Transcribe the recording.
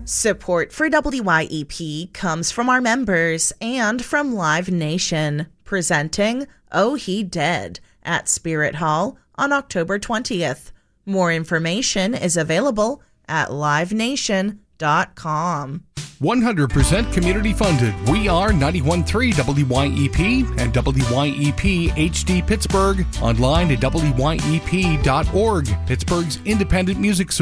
Support for WYEP comes from our members and from Live Nation, presenting Oh He Dead at Spirit Hall on October 20th. More information is available at livenation.com. 100% community funded. We are 91.3 WYEP and WYEP HD Pittsburgh. Online at WYEP.org. Pittsburgh's independent music